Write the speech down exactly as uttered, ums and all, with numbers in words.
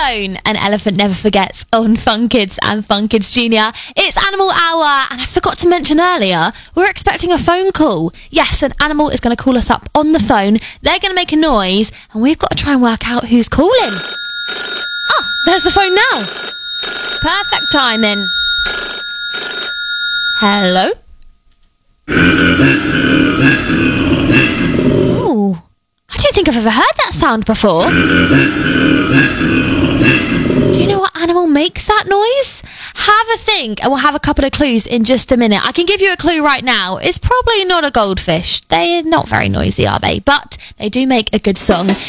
phone. An elephant never forgets on Fun Kids and Fun Kids Junior. It's Animal Hour, and I forgot to mention earlier, we're expecting a phone call. Yes, an animal is going to call us up on the phone. They're going to make a noise, and we've got to try and work out who's calling. Ah, there's the phone now. Perfect timing. Hello? Ooh, I don't think I've ever heard that sound before. Do you know what animal makes that noise? Have a think, and we'll have a couple of clues in just a minute. I can give you a clue right now. It's probably not a goldfish. They're not very noisy, are they? But they do make a good song.